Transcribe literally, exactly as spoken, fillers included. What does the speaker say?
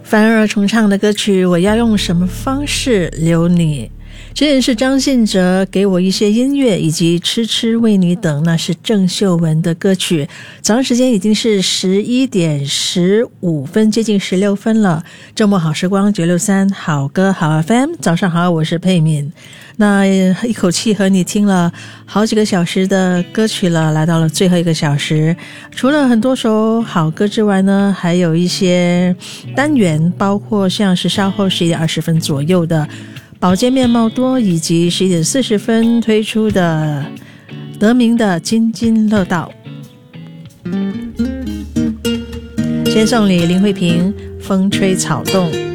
反而重唱的歌曲，我要用什么方式留你？之前是张信哲给我一些音乐，以及痴痴为你等，那是郑秀文的歌曲。早上时间已经是十一点十五分，接近十六分了。周末好时光九六三好歌好 F M， 早上好，我是佩敏。那一口气和你听了好几个小时的歌曲了，来到了最后一个小时。除了很多首好歌之外呢，还有一些单元，包括像是稍后十一点二十分左右的保健面貌多，以及十一点四十分推出的得名的津津乐道。先送你林慧萍风吹草动。